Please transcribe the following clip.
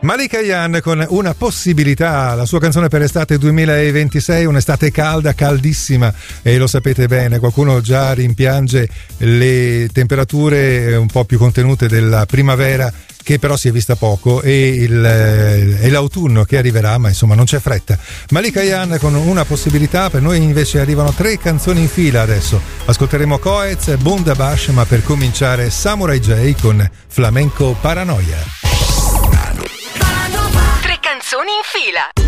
Malika Ayane con Una possibilità, la sua canzone per estate 2026, un'estate calda, caldissima, e lo sapete bene, qualcuno già rimpiange le temperature un po' più contenute della primavera, che però si è vista poco, e l'autunno che arriverà, ma insomma non c'è fretta. Malika Ayane con Una possibilità. Per noi invece arrivano 3 canzoni in fila adesso. Ascolteremo Coez, Bundabash, ma per cominciare Samurai J con Flamenco Paranoia. 3 canzoni in fila.